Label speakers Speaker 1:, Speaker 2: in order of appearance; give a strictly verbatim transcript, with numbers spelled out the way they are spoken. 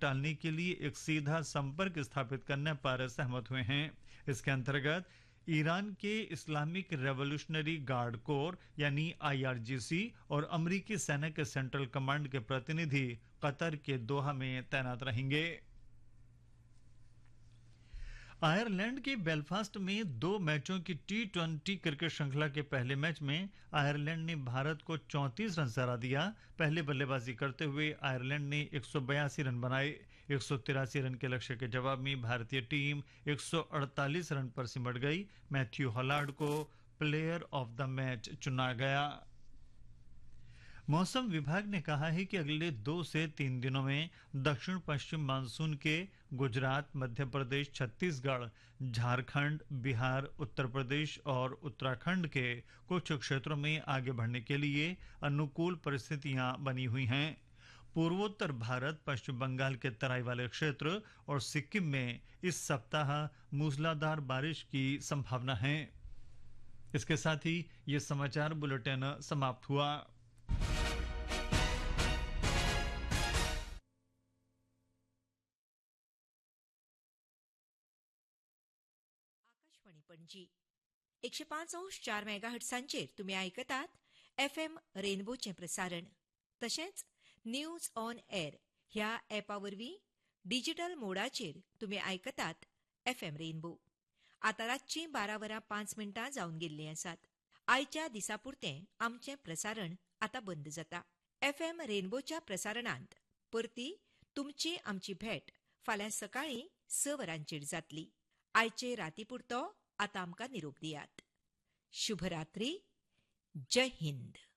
Speaker 1: टालने के लिए एक सीधा संपर्क स्थापित करने पर सहमत हुए हैं। इसके अंतर्गत ईरान के इस्लामिक रेवोल्यूशनरी गार्ड कोर यानी आईआरजीसी और अमेरिकी सेना के सेंट्रल कमांड के प्रतिनिधि कतर के दोहा में तैनात रहेंगे। आयरलैंड के बेलफास्ट में दो मैचों की टी ट्वेंटी क्रिकेट श्रृंखला के पहले मैच में आयरलैंड ने भारत को चौंतीस रन से हरा दिया। पहले बल्लेबाजी करते हुए आयरलैंड ने एक सौ बयासी रन बनाए। एक सौ तिरासी रन के लक्ष्य के जवाब में भारतीय टीम एक सौ अड़तालीस रन पर सिमट गई। मैथ्यू हॉलार्ड को प्लेयर ऑफ द मैच चुना गया। मौसम विभाग ने कहा है कि अगले दो से तीन दिनों में दक्षिण पश्चिम मानसून के गुजरात, मध्य प्रदेश, छत्तीसगढ़, झारखंड, बिहार, उत्तर प्रदेश और उत्तराखंड के कुछ क्षेत्रों में आगे बढ़ने के लिए अनुकूल परिस्थितियां बनी हुई हैं। पूर्वोत्तर भारत, पश्चिम बंगाल के तराई वाले क्षेत्र और सिक्किम में इस सप्ताह मूसलाधार बारिश की संभावना है। इसके साथ ही ये समाचार बुलेटिन समाप्त हुआ।
Speaker 2: आकाशवाणी पणजी एकशे पाच अंश चार मेगाहर्ट्झांचेर तुम्ही ऐकतात एफ एम रेनबोचे प्रसारण। तशेंच न्यूज ऑन एअर ह्या ॲपा वरवीं डिजिटल मोडाचेर तुम्ही ऐकतात एफ एम रेनबो। आता रातची बारा वरां पाच मिनटां जावन गेल्लीं आसात। आयच्या दिसा पुरतें आमचें प्रसारण आता बंद जाता। एफ एम रेनबोच्या प्रसारणांत परती तुमची आमची भेट फाल्यां सकाळीं स वरांचेर जातली। आयचे राती पुरतो आता आमकां निरोप दियात। शुभरात्री। जय हिंद।